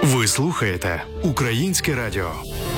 Ви слухаєте Українське радіо.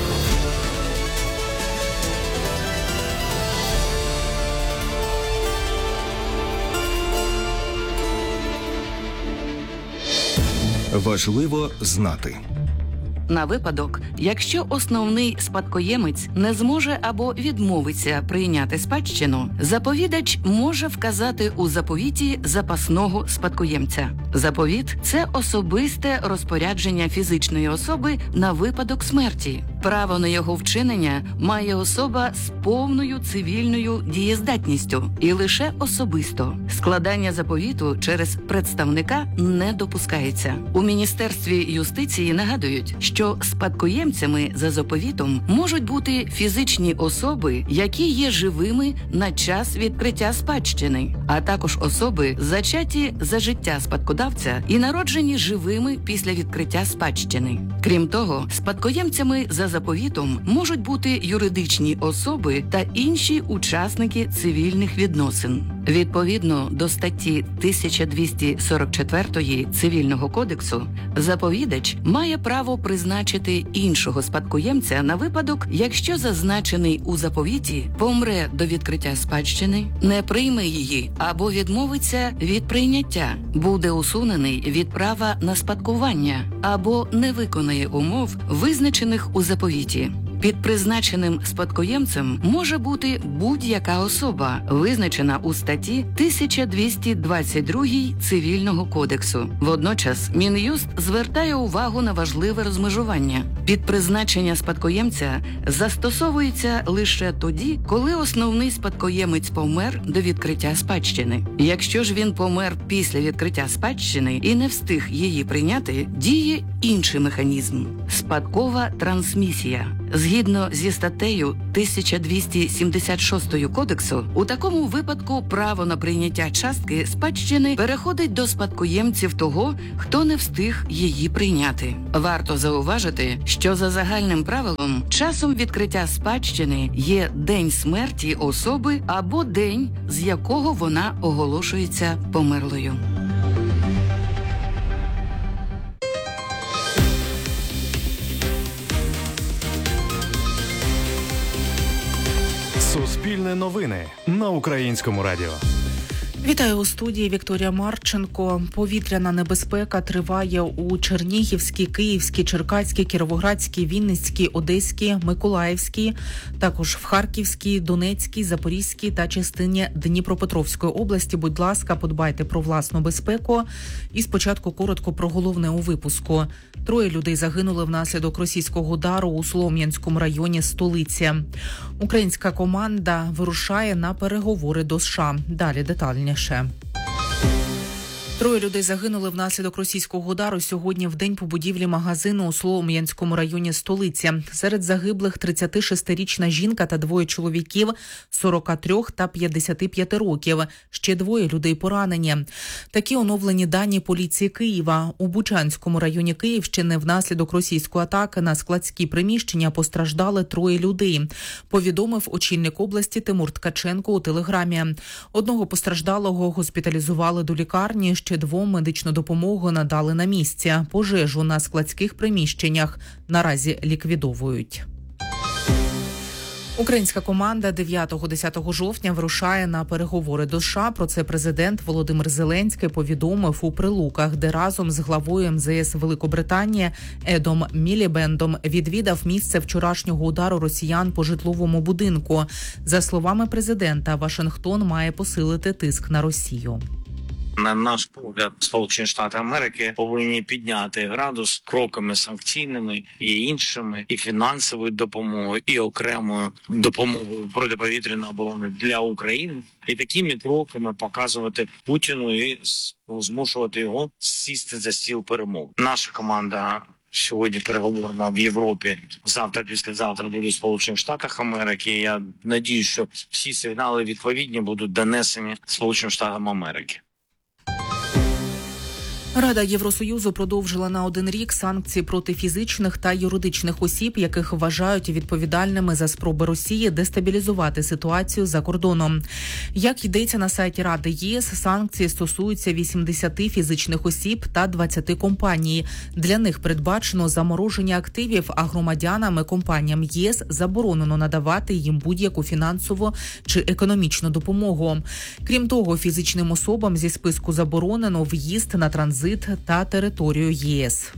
Важливо знати. На випадок, якщо основний спадкоємець не зможе або відмовиться прийняти спадщину, заповідач може вказати у заповіті запасного спадкоємця. Заповіт – це особисте розпорядження фізичної особи на випадок смерті. Право на його вчинення має особа з повною цивільною дієздатністю і лише особисто. Складання заповіту через представника не допускається. У Міністерстві юстиції нагадують, що спадкоємцями за заповітом можуть бути фізичні особи, які є живими на час відкриття спадщини, а також особи, зачаті за життя спадкодавця і народжені живими після відкриття спадщини. Крім того, спадкоємцями за заповітом можуть бути юридичні особи та інші учасники цивільних відносин. Відповідно до статті 1244 Цивільного кодексу, заповідач має право призначити іншого спадкоємця на випадок, якщо зазначений у заповіті помре до відкриття спадщини, не прийме її або відмовиться від прийняття, буде усунений від права на спадкування або не виконає умов, визначених у заповіті. Під призначеним спадкоємцем може бути будь-яка особа, визначена у статті 1222 Цивільного кодексу. Водночас Мін'юст звертає увагу на важливе розмежування. Під призначення спадкоємця застосовується лише тоді, коли основний спадкоємець помер до відкриття спадщини. Якщо ж він помер після відкриття спадщини і не встиг її прийняти, діє інший механізм – спадкова трансмісія. Згідно зі статтею 1276 Кодексу, у такому випадку право на прийняття частки спадщини переходить до спадкоємців того, хто не встиг її прийняти. Варто зауважити, що за загальним правилом часом відкриття спадщини є день смерті особи або день, з якого вона оголошується померлою. Суспільне новини на Українському радіо. Вітаю у студії, Вікторія Марченко. Повітряна небезпека триває у Чернігівській, Київській, Черкаській, Кіровоградській, Вінницькій, Одеській, Миколаївській, також в Харківській, Донецькій, Запорізькій та частині Дніпропетровської області. Будь ласка, подбайте про власну безпеку. І спочатку коротко про головне у випуску. 3 людей загинули внаслідок російського удару у Солом'янському районі столиці. Українська команда вирушає на переговори до США. Далі детальніше. 3 людей загинули внаслідок російського удару сьогодні в день по будівлі магазину у Солом'янському районі столиці. Серед загиблих 36-річна жінка та 2 чоловіків 43 та 55 років. Ще 2 людей поранені. Такі оновлені дані поліції Києва. У Бучанському районі Київщини внаслідок російської атаки на складські приміщення постраждали 3 людей. Повідомив очільник області Тимур Ткаченко у телеграмі. Одного постраждалого госпіталізували до лікарні, ще 2 медичну допомогу надали на місці. Пожежу на складських приміщеннях наразі ліквідовують. Українська команда 9-10 жовтня вирушає на переговори до США. Про це президент Володимир Зеленський повідомив у Прилуках, де разом з главою МЗС Великобританії Едом Мілібендом відвідав місце вчорашнього удару росіян по житловому будинку. За словами президента, Вашингтон має посилити тиск на Росію. На наш погляд, Сполучені Штати Америки повинні підняти градус кроками санкційними і іншими, і фінансовою допомогою, і окремою допомогою протиповітряної оборони для України. І такими кроками показувати Путіну і змушувати його сісти за стіл перемов. Наша команда сьогодні переговорна в Європі, завтра, післязавтра буде в Сполучених Штатах Америки. Я надію, що всі сигнали відповідні будуть донесені Сполученим Штатам Америки. Рада Євросоюзу продовжила на 1 рік санкції проти фізичних та юридичних осіб, яких вважають відповідальними за спроби Росії дестабілізувати ситуацію за кордоном. Як йдеться на сайті Ради ЄС, санкції стосуються 80 фізичних осіб та 20 компаній. Для них передбачено замороження активів, а громадянам і компаніям ЄС заборонено надавати їм будь-яку фінансову чи економічну допомогу. Крім того, фізичним особам зі списку заборонено в'їзд на транзит та територію ЄС.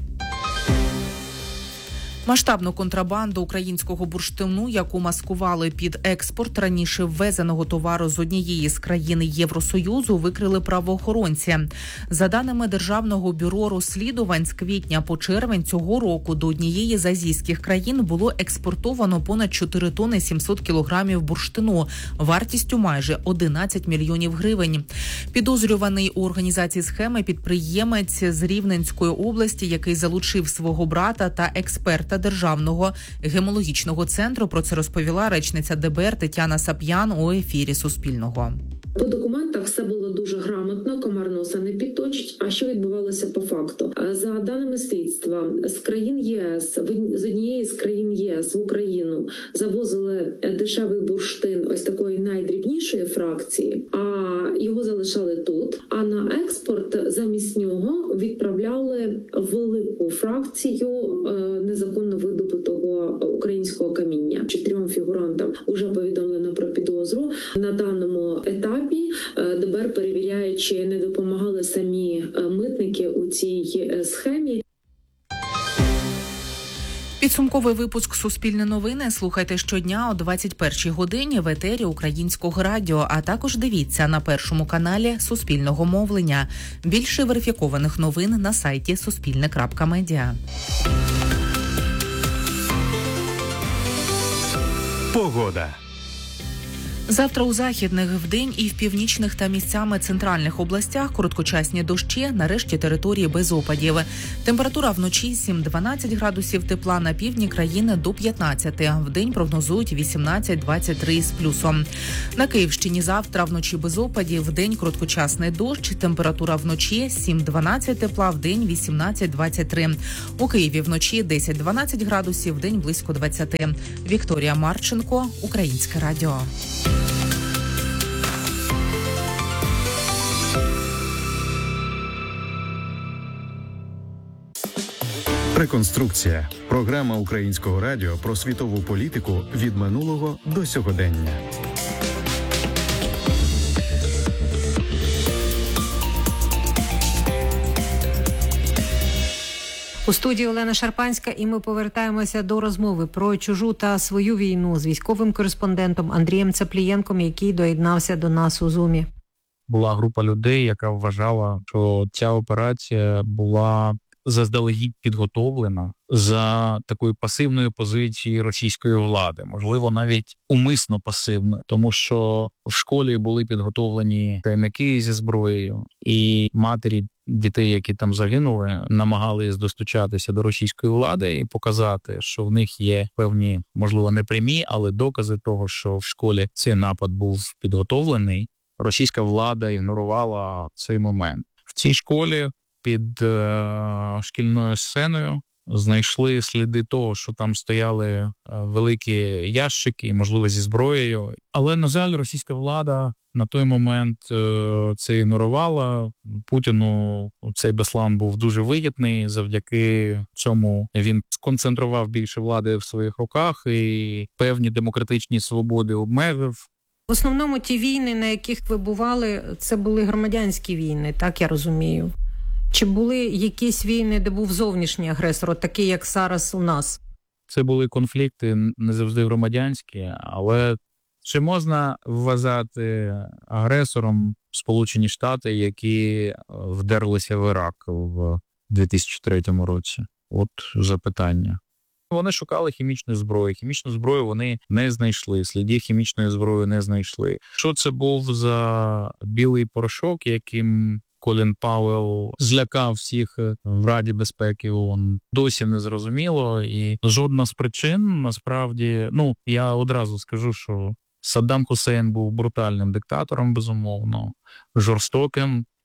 Масштабну контрабанду українського бурштину, яку маскували під експорт раніше ввезеного товару з однієї з країн Євросоюзу, викрили правоохоронці. За даними Державного бюро розслідувань, з квітня по червень цього року до однієї з азійських країн було експортовано понад 4 тонни 700 кілограмів бурштину вартістю майже 11 мільйонів гривень. Підозрюваний у організації схеми підприємець з Рівненської області, який залучив свого брата та експерта Державного гемологічного центру. Про це розповіла речниця ДБР Тетяна Сап'ян у ефірі Суспільного. По документах все було дуже грамотно, комар носа не підточить. А що відбувалося по факту? За даними слідства, з країн ЄС, з однієї з країн ЄС в Україну завозили дешевий бурштин ось такої найдрібнішої фракції, а його залишали тут. А на експорт замість нього відправляли велику фракцію незаконно видобутого українського каміння. 4 фігурантам вже повідомлено про підозру. На даному етапі ДБР перевіряє, чи не допомагали самі митники у цій схемі. Підсумковий випуск «Суспільне новини» слухайте щодня о 21-й годині в етері Українського радіо, а також дивіться на першому каналі Суспільного мовлення. Більше верифікованих новин на сайті suspilne.media. Погода. Завтра у західних вдень і в північних та місцями центральних областях короткочасні дощі, нарешті території без опадів. Температура вночі 7-12 градусів тепла, на півдні країни до 15. Вдень прогнозують 18-23 з плюсом. На Київщині завтра вночі без опадів, вдень короткочасний дощ, температура вночі 7-12 тепла, вдень 18-23. У Києві вночі 10-12 градусів, вдень близько 20. Вікторія Марченко, Українське радіо. Реконструкція. Програма Українського радіо про світову політику від минулого до сьогодення. У студії Олена Шарпанська, і ми повертаємося до розмови про чужу та свою війну з військовим кореспондентом Андрієм Цаплієнком, який доєднався до нас у Зумі. Була група людей, яка вважала, що ця операція була заздалегідь підготовлена за такою пасивною позицією російської влади, можливо, навіть умисно пасивною, тому що в школі були підготовлені керівники зі зброєю, і матері дітей, які там загинули, намагались достучатися до російської влади і показати, що в них є певні, можливо, не прямі, але докази того, що в школі цей напад був підготовлений. Російська влада ігнорувала цей момент. В цій школі під шкільною сценою знайшли сліди того, що там стояли великі ящики, можливо, зі зброєю. Але, на жаль, російська влада на той момент це ігнорувала. Путіну цей Беслан був дуже вигідний. Завдяки цьому він сконцентрував більше влади в своїх руках і певні демократичні свободи обмежив. В основному ті війни, на яких ви бували, це були громадянські війни, так я розумію. Чи були якісь війни, де був зовнішній агресор, такі, як зараз у нас? Це були конфлікти не завжди громадянські, але чи можна вважати агресором Сполучені Штати, які вдерлися в Ірак в 2003 році? От запитання. Вони шукали хімічну зброю. Хімічну зброю вони не знайшли, слідів хімічної зброї не знайшли. Що це був за білий порошок, яким Колін Пауелл злякав всіх в Раді безпеки ООН, досі не зрозуміло. І жодна з причин, насправді, я одразу скажу, що Саддам Хусейн був брутальним диктатором, безумовно, жорстоким,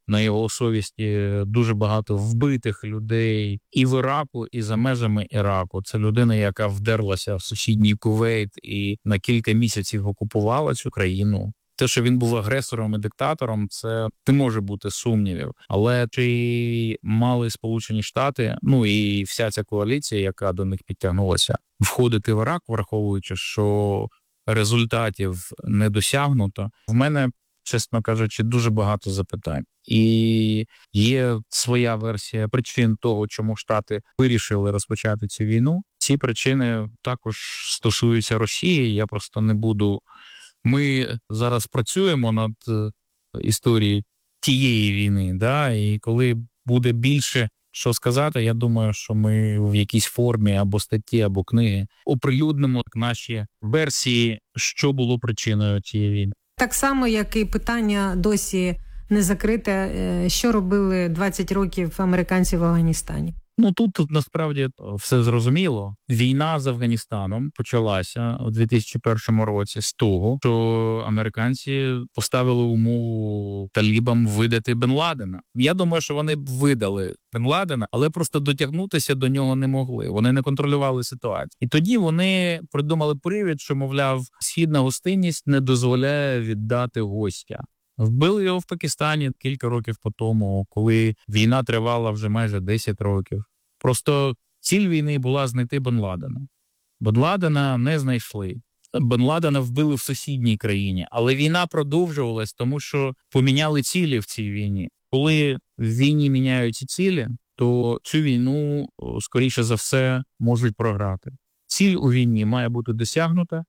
на його совісті дуже багато вбитих людей і в Іраку, і за межами Іраку. Це людина, яка вдерлася в сусідній Кувейт і на кілька місяців окупувала цю країну. Те, що він був агресором і диктатором, це не може бути сумнівів. Але чи мали Сполучені Штати, ну і вся ця коаліція, яка до них підтягнулася, входити в Ірак, враховуючи, що результатів не досягнуто, в мене, чесно кажучи, дуже багато запитань. І є своя версія причин того, чому Штати вирішили розпочати цю війну. Ці причини також стосуються Росії, я просто не буду... Ми зараз працюємо над історією тієї війни, да? І коли буде більше що сказати, я думаю, що ми в якійсь формі або статті, або книги оприлюднимо наші версії, що було причиною цієї війни. Так само, як і питання досі не закрите, що робили 20 років американці в Афганістані. Ну, тут насправді все зрозуміло. Війна з Афганістаном почалася у 2001 році з того, що американці поставили умову талібам видати Бен Ладена. Я думаю, що вони б видали Бен Ладена, але просто дотягнутися до нього не могли. Вони не контролювали ситуацію. І тоді вони придумали привід, що, мовляв, східна гостинність не дозволяє віддати гостя. Вбили його в Пакистані кілька років по тому, коли війна тривала вже майже 10 років. Просто ціль війни була знайти Бен Ладена. Бен Ладена не знайшли. Бен Ладена вбили в сусідній країні. Але війна продовжувалась, тому що поміняли цілі в цій війні. Коли в війні міняються цілі, то цю війну, скоріше за все, можуть програти. Ціль у війні має бути досягнута,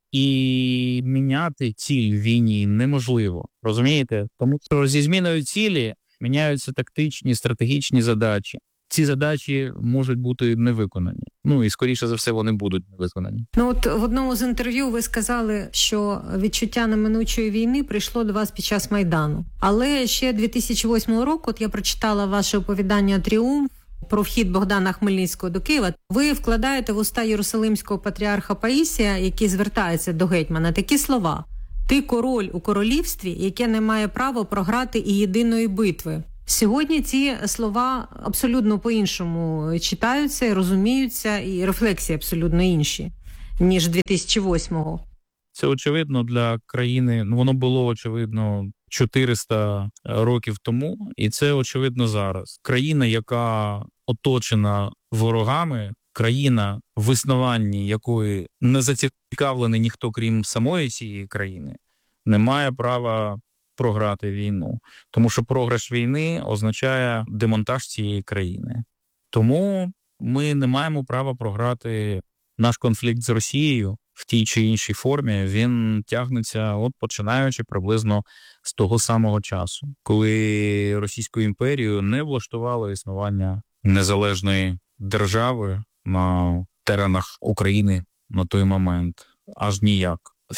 і міняти ціль в війні неможливо. Розумієте? Тому що зі зміною цілі міняються тактичні, стратегічні задачі. Ці задачі можуть бути не виконані. Ну і скоріше за все вони будуть не виконані. Ну от в одному з інтерв'ю ви сказали, що відчуття неминучої війни прийшло до вас під час Майдану. Але ще 2008 року, от я прочитала ваше оповідання «Тріумф», про вхід Богдана Хмельницького до Києва, ви вкладаєте в уста єрусалимського патріарха Паїсія, який звертається до гетьмана, такі слова: «Ти король у королівстві, яке не має права програти і єдиної битви». Сьогодні ці слова абсолютно по-іншому читаються і розуміються, і рефлексії абсолютно інші, ніж 2008-го. Це очевидно для країни, воно було очевидно 400 років тому, і це очевидно зараз. Країна, яка оточена ворогами, країна, в існуванні якої не зацікавлений ніхто, крім самої цієї країни, не має права програти війну. Тому що програш війни означає демонтаж цієї країни. Тому ми не маємо права програти наш конфлікт з Росією в тій чи іншій формі. Він тягнеться починаючи приблизно з того самого часу, коли Російську імперію не влаштувало існування незалежної держави на теренах України на той момент. Аж ніяк.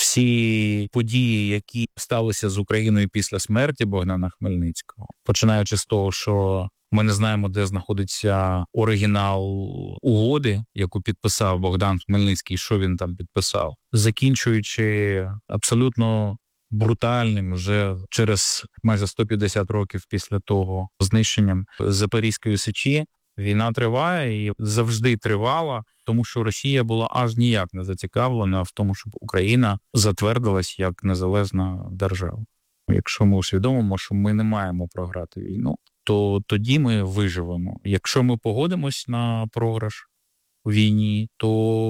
Всі події, які сталися з Україною після смерті Богдана Хмельницького, починаючи з того, що ми не знаємо, де знаходиться оригінал угоди, яку підписав Богдан Хмельницький, що він там підписав, закінчуючи абсолютно брутальним вже через майже 150 років після того знищенням Запорізької Січі. Війна триває і завжди тривала, тому що Росія була аж ніяк не зацікавлена в тому, щоб Україна затвердилась як незалежна держава. Якщо ми усвідомимо, що ми не маємо програти війну, то тоді ми виживемо. Якщо ми погодимось на програш у війні, то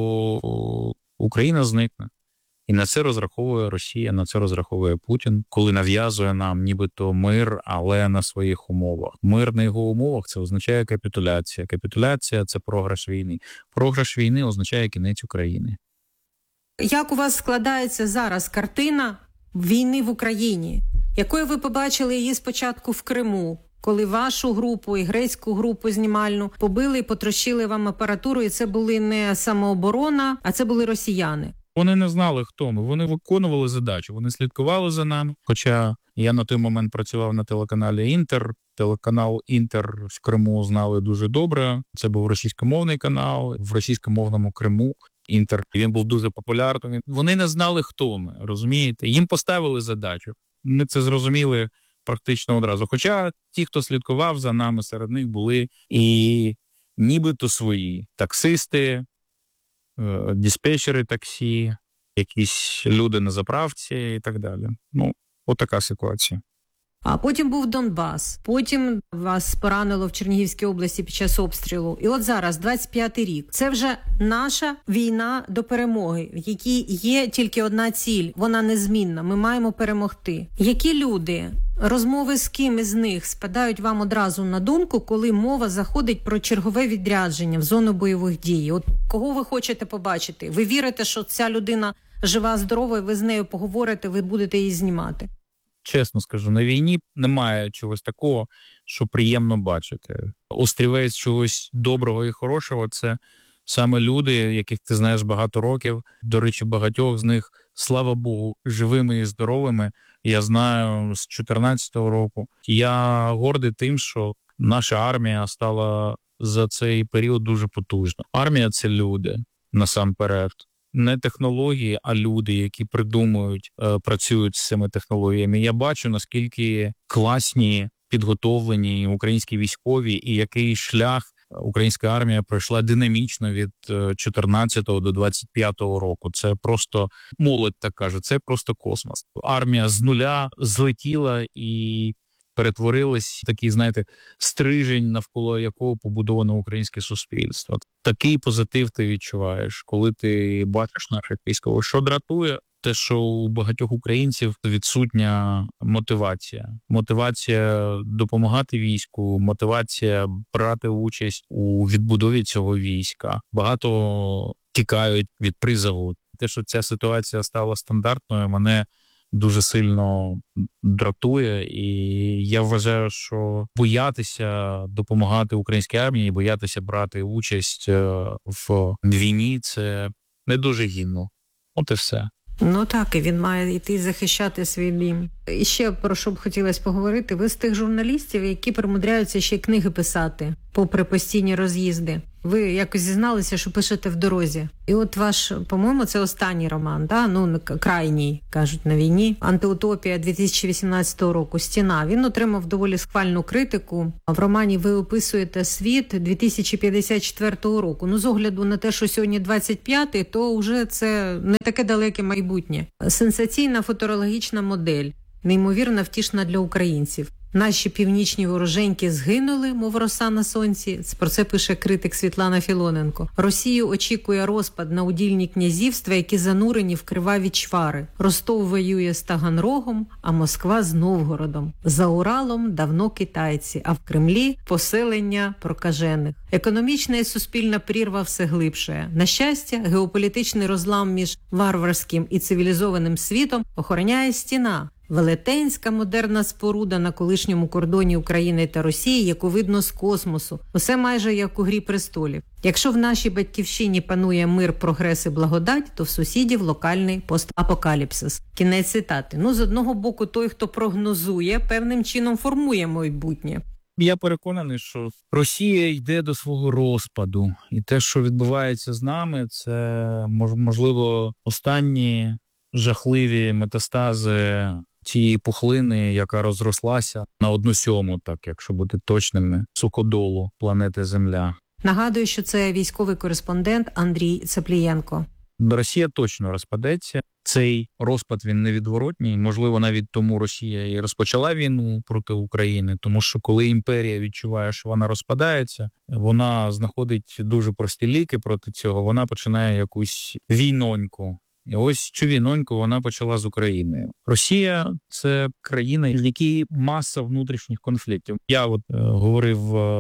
Україна зникне. І на це розраховує Росія, на це розраховує Путін, коли нав'язує нам нібито мир, але на своїх умовах. Мир на його умовах – це означає капітуляція. Капітуляція – це програш війни. Програш війни означає кінець України. Як у вас складається зараз картина війни в Україні? Якою ви побачили її спочатку в Криму, коли вашу групу і грецьку групу знімальну побили і потрощили вам апаратуру, і це були не самооборона, а це були росіяни? Вони не знали, хто ми. Вони виконували задачу, вони слідкували за нами. Хоча я на той момент працював на телеканалі «Інтер». Телеканал «Інтер» в Криму знали дуже добре. Це був російськомовний канал. В російськомовному Криму «Інтер». Він був дуже популярним. Вони не знали, хто ми, розумієте? Їм поставили задачу. Ми це зрозуміли практично одразу. Хоча ті, хто слідкував за нами, серед них були і нібито свої таксисти, диспетчери таксі, якісь люди на заправці і так далі. Отака ситуація. А потім був Донбас, потім вас поранило в Чернігівській області під час обстрілу. І от зараз, 25-й рік, це вже наша війна до перемоги, в якій є тільки одна ціль, вона незмінна, ми маємо перемогти. Які люди, розмови з ким із них спадають вам одразу на думку, коли мова заходить про чергове відрядження в зону бойових дій? От кого ви хочете побачити? Ви вірите, що ця людина жива, здорова, і ви з нею поговорите, ви будете її знімати? Чесно скажу, на війні немає чогось такого, що приємно бачити. Острівець чогось доброго і хорошого – це саме люди, яких ти знаєш багато років. До речі, багатьох з них, слава Богу, живими і здоровими. Я знаю з 14-го року. Я гордий тим, що наша армія стала за цей період дуже потужна. Армія – це люди, насамперед. Не технології, а люди, які придумують, працюють з цими технологіями. Я бачу, наскільки класні, підготовлені українські військові і який шлях українська армія пройшла динамічно від 14 до 25 року. Це просто, молодь так каже, це просто космос. Армія з нуля злетіла і перетворилась в такий, знаєте, стрижень, навколо якого побудовано українське суспільство. Такий позитив ти відчуваєш, коли ти бачиш наших військових. Що дратує? Те, що у багатьох українців відсутня мотивація. Мотивація допомагати війську, мотивація брати участь у відбудові цього війська. Багато тікають від призову. Те, що ця ситуація стала стандартною, мене дуже сильно дратує, і я вважаю, що боятися допомагати українській армії, боятися брати участь в війні – це не дуже гідно. От і все. Ну так, і він має йти захищати свій дім. І ще про що б хотілося поговорити. Ви з тих журналістів, які примудряються ще й книги писати, попри постійні роз'їзди. Ви якось зізналися, що пишете в дорозі. І от ваш, по-моєму, це останній роман, да? Крайній, кажуть, на війні. «Антиутопія» 2018 року. «Стіна». Він отримав доволі схвальну критику. В романі ви описуєте світ 2054 року. З огляду на те, що сьогодні 25-й, то вже це не таке далеке майбутнє. Сенсаційна футурологічна модель. Неймовірно втішна для українців. Наші північні вороженьки згинули, мов роса на сонці. Про це пише критик Світлана Філоненко. Росію очікує розпад на удільні князівства, які занурені в криваві чвари. Ростов воює з Таганрогом, а Москва з Новгородом. За Уралом давно китайці, а в Кремлі поселення прокажених. Економічна і суспільна прірва все глибшає. На щастя, геополітичний розлам між варварським і цивілізованим світом охороняє стіна. Велетенська модерна споруда на колишньому кордоні України та Росії, яку видно з космосу. Усе майже як у «Грі престолів». Якщо в нашій батьківщині панує мир, прогрес і благодать, то в сусідів локальний постапокаліпсис. Кінець цитати. З одного боку, той, хто прогнозує, певним чином формує майбутнє. Я переконаний, що Росія йде до свого розпаду. І те, що відбувається з нами, це, можливо, останні жахливі метастази цієї пухлини, яка розрослася на 1/7, так, якщо бути точними, суходолу планети Земля. Нагадую, що це військовий кореспондент Андрій Цаплієнко. Росія точно розпадеться. Цей розпад, він невідворотній. Можливо, навіть тому Росія і розпочала війну проти України, тому що коли імперія відчуває, що вона розпадається, вона знаходить дуже прості ліки проти цього, вона починає якусь війноньку. І ось цю війноньку вона почала з України. Росія – це країна, в якій маса внутрішніх конфліктів. Я говорив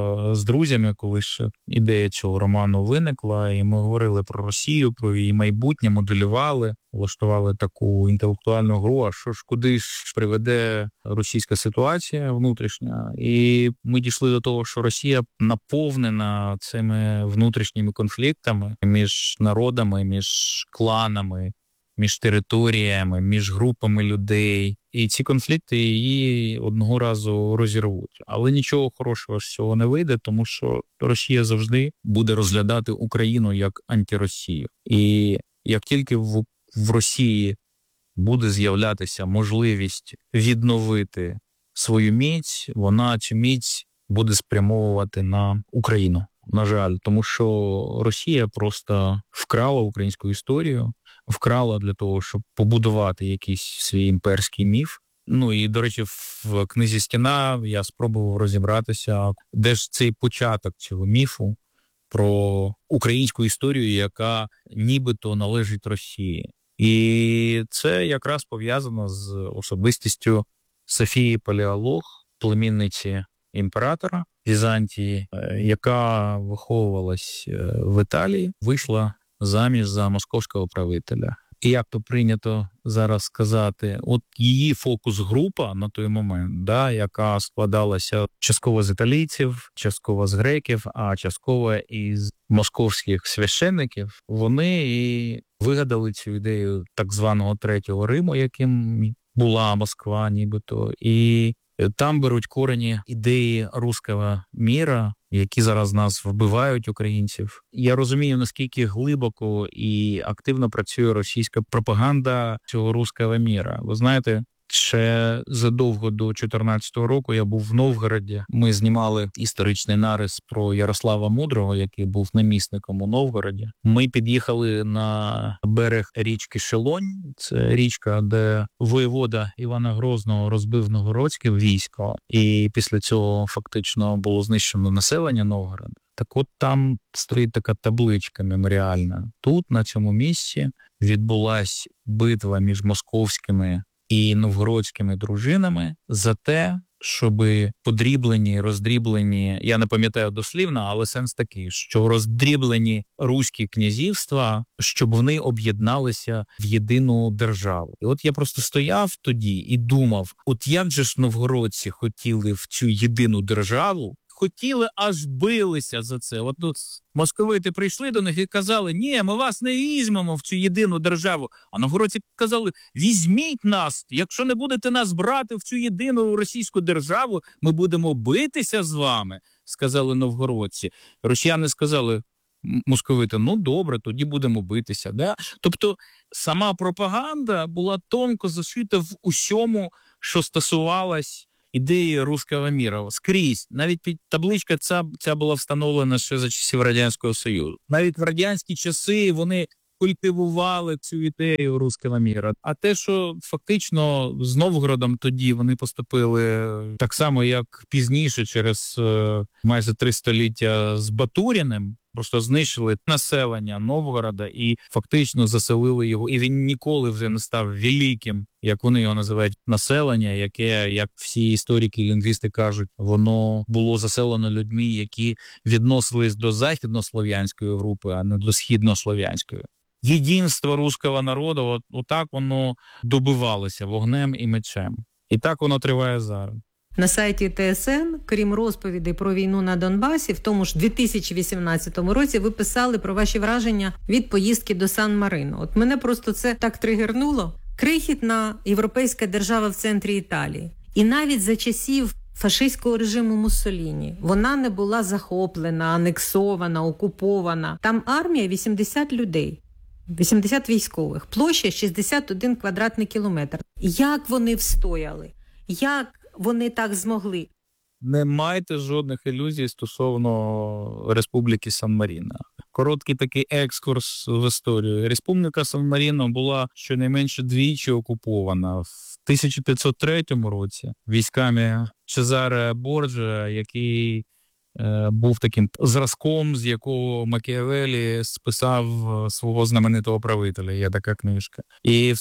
з друзями, коли ще ідея цього роману виникла, і ми говорили про Росію, про її майбутнє, моделювали, влаштували таку інтелектуальну гру, а що ж, куди ж приведе російська ситуація внутрішня. І ми дійшли до того, що Росія наповнена цими внутрішніми конфліктами між народами, між кланами, між територіями, між групами людей. І ці конфлікти її одного разу розірвуть. Але нічого хорошого з цього не вийде, тому що Росія завжди буде розглядати Україну як антиросію. І як тільки в Росії буде з'являтися можливість відновити свою міць, вона цю міць буде спрямовувати на Україну. На жаль, тому що Росія просто вкрала українську історію, вкрала для того, щоб побудувати якийсь свій імперський міф. Ну і, до речі, в книзі «Стіна» я спробував розібратися, де ж цей початок цього міфу про українську історію, яка нібито належить Росії. І це якраз пов'язано з особистістю Софії Палеолог, племінниці імператора Візантії, яка виховувалась в Італії, вийшла заміж за московського правителя. І як то прийнято зараз сказати, от її фокус-група на той момент, да, яка складалася частково з італійців, частково з греків, а частково із московських священників, вони і вигадали цю ідею так званого Третього Риму, яким була Москва нібито, і там беруть корені ідеї руського міра, які зараз нас вбивають, українців. Я розумію, наскільки глибоко і активно працює російська пропаганда цього руського міра. Ви знаєте, ще задовго до 14-го року я був в Новгороді. Ми знімали історичний нарис про Ярослава Мудрого, який був намісником у Новгороді. Ми під'їхали на берег річки Шелонь. Це річка, де воєвода Івана Грозного розбив новгородське військо. І після цього фактично було знищено населення Новгорода. Так от там стоїть така табличка меморіальна. Тут, на цьому місці, відбулась битва між московськими і новгородськими дружинами за те, щоб подріблені, роздріблені, я не пам'ятаю дослівно, але сенс такий, що роздріблені руські князівства, щоб вони об'єдналися в єдину державу. І от я просто стояв тоді і думав, от як же ж новгородці хотіли в цю єдину державу, хотіли, аж билися за це. От тут московити прийшли до них і казали, ні, ми вас не візьмемо в цю єдину державу. А новгородці казали, візьміть нас, якщо не будете нас брати в цю єдину російську державу, ми будемо битися з вами, сказали новгородці. Росіяни сказали, московити, ну добре, тоді будемо битися. Да? Тобто сама пропаганда була тонко зашита в усьому, що стосувалось ідеї руського міра. Скрізь. Навіть табличка ця була встановлена ще за часів Радянського Союзу. Навіть в радянські часи вони культивували цю ідею руського міра. А те, що фактично з Новгородом тоді вони поступили так само, як пізніше, через майже 3 століття з Батуріним, просто знищили населення Новгорода і фактично заселили його. І він ніколи вже не став великим, як вони його називають, населення, яке, як всі історики і лінгвісти кажуть, воно було заселено людьми, які відносились до західнослов'янської групи, а не до східнослов'янської. Єдинство руського народу, отак воно добивалося вогнем і мечем. І так воно триває зараз. На сайті ТСН, крім розповідей про війну на Донбасі, в тому ж 2018 році ви писали про ваші враження від поїздки до Сан-Марино. От мене просто це так тригернуло. Крихітна європейська держава в центрі Італії. І навіть за часів фашистського режиму Муссоліні вона не була захоплена, анексована, окупована. Там армія 80 людей. 80 військових. Площа 61 квадратний кілометр. Як вони встояли? Як вони так змогли? Не майте жодних ілюзій стосовно Республіки Сан-Маріно. Короткий такий екскурс в історію. Республіка Сан-Маріно була щонайменше двічі окупована. В 1503 році військами Чезаре Борджа, який був таким зразком, з якого Макіавеллі списав свого знаменитого правителя. Є така книжка. І в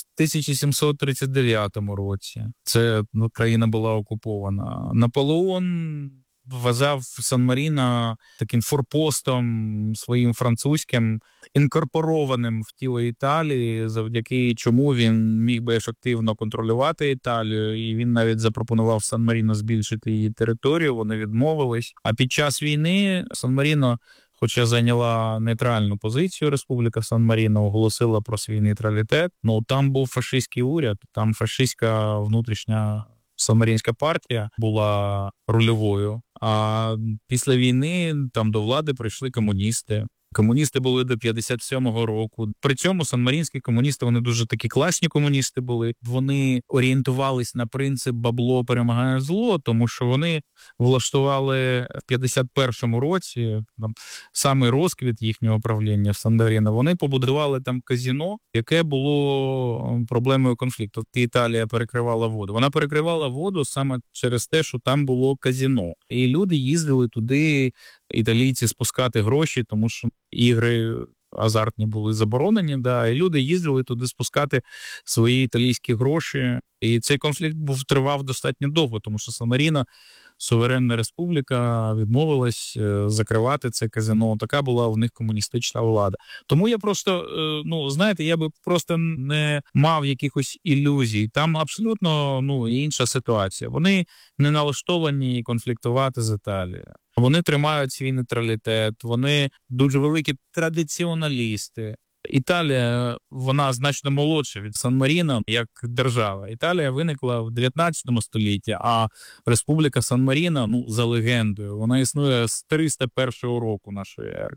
1739 році країна була окупована. Наполеон вважав Сан-Маріно таким форпостом своїм французьким, інкорпорованим в тіло Італії, завдяки чому він міг би ефективно контролювати Італію, і він навіть запропонував Сан-Маріно збільшити її територію, вони відмовились. А під час війни Сан-Маріно, хоча зайняла нейтральну позицію, Республіка Сан-Маріно оголосила про свій нейтралітет, там був фашистський уряд, там фашистська внутрішня Сан-Марінська партія була рульовою, а після війни там до влади прийшли комуністи. Комуністи були до 57-го року. При цьому санмарінські комуністи, вони дуже такі класні комуністи були. Вони орієнтувались на принцип «бабло перемагає зло», тому що вони влаштували в 51-му році, там, самий розквіт їхнього правління в Сан-Маріно. Вони побудували там казино, яке було проблемою конфлікту. Італія перекривала воду. Вона перекривала воду саме через те, що там було казино. І люди їздили туди, італійці, спускати гроші, тому що ігри азартні були заборонені, і люди їздили туди спускати свої італійські гроші. І цей конфлікт тривав достатньо довго, тому що Сан-Маріно, суверенна республіка, відмовилась закривати це казино. Така була в них комуністична влада. Тому я просто, знаєте, я би просто не мав якихось ілюзій. Там абсолютно інша ситуація. Вони не налаштовані конфліктувати з Італією. Вони тримають свій нейтралітет, вони дуже великі традиціоналісти. Італія, вона значно молодша від Сан-Маріно як держава. Італія виникла в 19 столітті, а Республіка Сан-Маріно, за легендою, вона існує з 301 року нашої ери.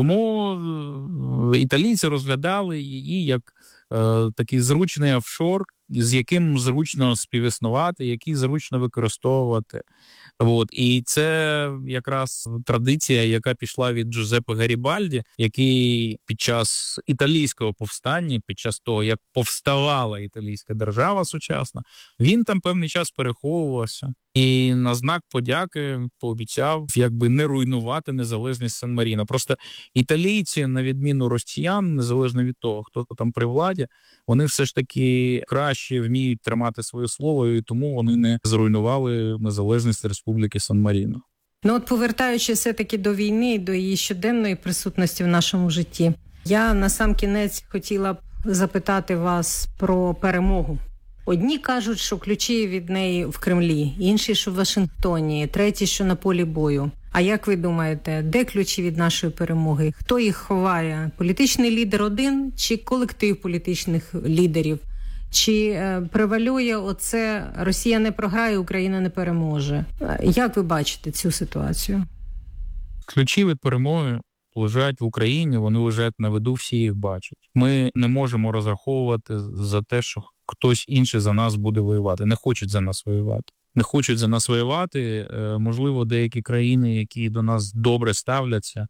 Тому італійці розглядали її як такий зручний офшор, з яким зручно співіснувати, який зручно використовувати. І це якраз традиція, яка пішла від Джузеппе Гарібальді, який під час італійського повстання, під час того, як повставала італійська держава сучасна, він там певний час переховувався. І на знак подяки пообіцяв не руйнувати незалежність Сан-Маріно. Просто італійці, на відміну росіян, незалежно від того, хто там при владі, вони все ж таки краще вміють тримати своє слово, і тому вони не зруйнували незалежність Республіки Сан-Маріно. Повертаючись все-таки до війни, до її щоденної присутності в нашому житті, я насамкінець хотіла б запитати вас про перемогу. Одні кажуть, що ключі від неї в Кремлі, інші, що в Вашингтоні, треті, що на полі бою. А як ви думаєте, де ключі від нашої перемоги? Хто їх ховає? Політичний лідер один чи колектив політичних лідерів? Чи превалює оце «Росія не програє, Україна не переможе»? Як ви бачите цю ситуацію? Ключі від перемоги лежать в Україні, вони лежать на виду, всі їх бачать. Ми не можемо розраховувати за те, що хтось інший за нас буде воювати. Не хочуть за нас воювати. Не хочуть за нас воювати. Можливо, деякі країни, які до нас добре ставляться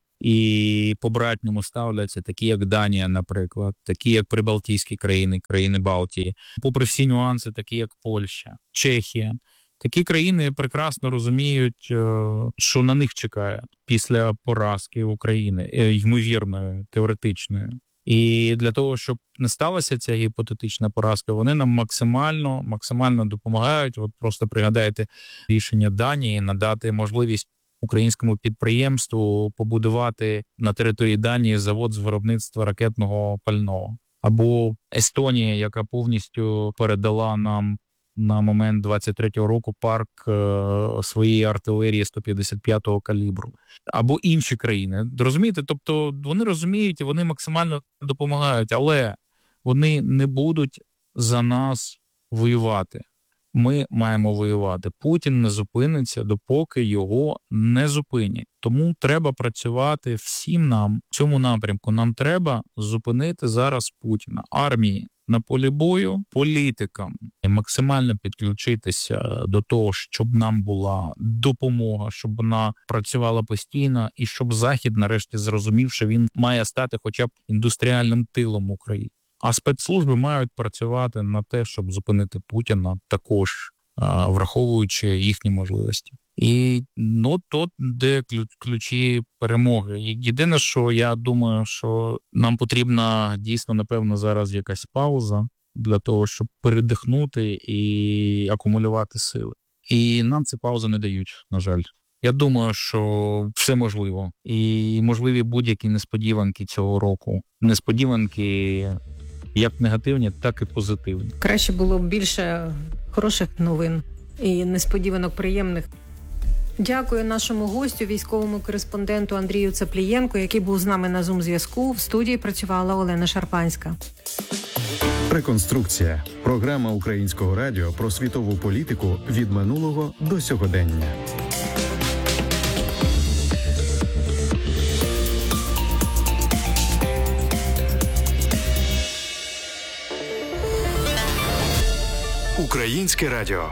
і по-братньому ставляться, такі як Данія, наприклад, такі як прибалтійські країни, країни Балтії, попри всі нюанси, такі як Польща, Чехія. Такі країни прекрасно розуміють, що на них чекає після поразки України, ймовірної, теоретичної. І для того, щоб не сталася ця гіпотетична поразка, вони нам максимально допомагають. От просто пригадайте рішення Данії надати можливість українському підприємству побудувати на території Данії завод з виробництва ракетного пального. Або Естонія, яка повністю передала нам на момент 23-го року парк своєї артилерії 155-го калібру. Або інші країни. Розумієте? Тобто вони розуміють і вони максимально допомагають, але вони не будуть за нас воювати. Ми маємо воювати. Путін не зупиниться, допоки його не зупинять. Тому треба працювати всім нам в цьому напрямку. Нам треба зупинити зараз Путіна. Армії на полі бою, політикам і максимально підключитися до того, щоб нам була допомога, щоб вона працювала постійно і щоб Захід нарешті зрозумів, що він має стати хоча б індустріальним тилом України. А спецслужби мають працювати на те, щоб зупинити Путіна також, враховуючи їхні можливості. І тут, де ключі перемоги. Єдине, що я думаю, що нам потрібна дійсно, напевно, зараз якась пауза для того, щоб передихнути і акумулювати сили. І нам ці паузи не дають, на жаль. Я думаю, що все можливо. І можливі будь-які несподіванки цього року. Несподіванки як негативні, так і позитивні. Краще було б більше хороших новин і несподіванок приємних. Дякую нашому гостю, військовому кореспонденту Андрію Цаплієнку, який був з нами на Zoom-зв'язку. В студії працювала Олена Шарпанська. Реконструкція. Програма Українського радіо про світову політику від минулого до сьогодення. Українське радіо.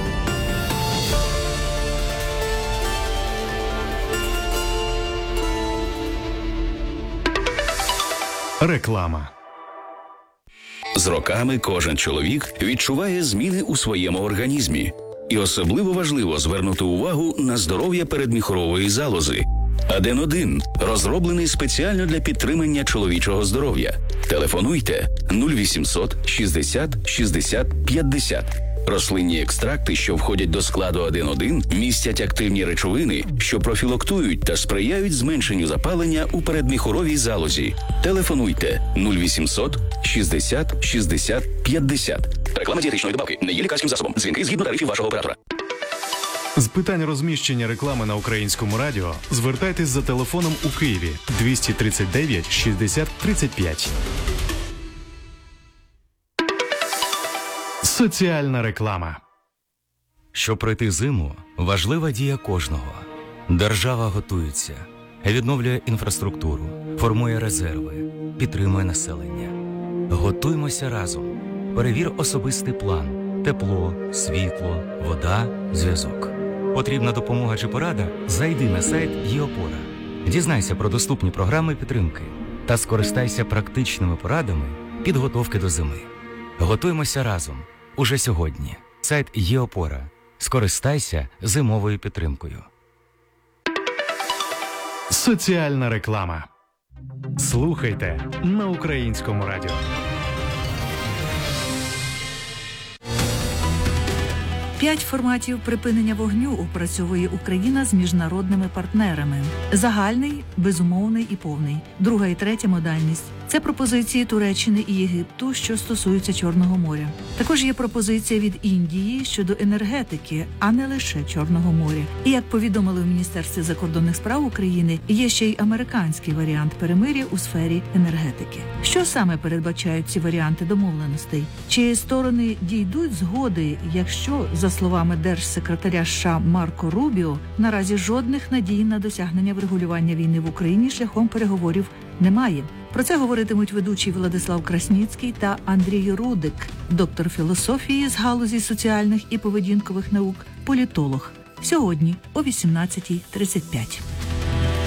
Реклама. З роками кожен чоловік відчуває зміни у своєму організмі. І особливо важливо звернути увагу на здоров'я передміхорової залози. Аден-1 розроблений спеціально для підтримання чоловічого здоров'я. Телефонуйте 0800 60 60 50. Рослинні екстракти, що входять до складу Аден-1, містять активні речовини, що профілактують та сприяють зменшенню запалення у передміхоровій залозі. Телефонуйте 0800 60 60 50. Реклама дієтичної добавки не є лікарським засобом. Дзвінки згідно тарифів вашого оператора. З питань розміщення реклами на Українському радіо звертайтесь за телефоном у Києві 239 60 35. Соціальна реклама. Щоб пройти зиму, важлива дія кожного. Держава готується, відновлює інфраструктуру, формує резерви, підтримує населення. Готуймося разом. Перевір особистий план. Тепло, світло, вода, зв'язок. Потрібна допомога чи порада? Зайди на сайт ЄОпора. Дізнайся про доступні програми підтримки та скористайся практичними порадами підготовки до зими. Готуймося разом. Уже сьогодні. Сайт ЄОпора. Скористайся зимовою підтримкою. Соціальна реклама. Слухайте на Українському радіо. П'ять форматів припинення вогню опрацьовує Україна з міжнародними партнерами. Загальний, безумовний і повний. Друга і третя модальність – це пропозиції Туреччини і Єгипту, що стосуються Чорного моря. Також є пропозиція від Індії щодо енергетики, а не лише Чорного моря. І, як повідомили в Міністерстві закордонних справ України, є ще й американський варіант перемир'я у сфері енергетики. Що саме передбачають ці варіанти домовленостей? Чи сторони дійдуть згоди, якщо, за словами держсекретаря США Марко Рубіо, наразі жодних надій на досягнення врегулювання війни в Україні шляхом переговорів немає? Про це говоритимуть ведучий Владислав Красніцький та Андрій Рудик, доктор філософії з галузі соціальних і поведінкових наук, політолог. Сьогодні о 18:35.